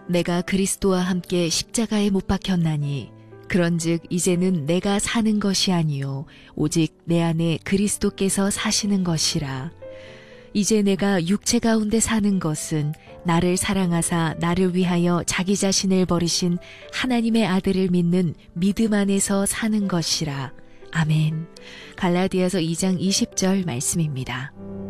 내가 그리스도와 함께 십자가에 못 박혔나니 그런즉 이제는 내가 사는 것이 아니요 오직 내 안에 그리스도께서 사시는 것이라. 이제 내가 육체 가운데 사는 것은 나를 사랑하사 나를 위하여 자기 자신을 버리신 하나님의 아들을 믿는 믿음 안에서 사는 것이라. 아멘. 갈라디아서 2장 20절 말씀입니다.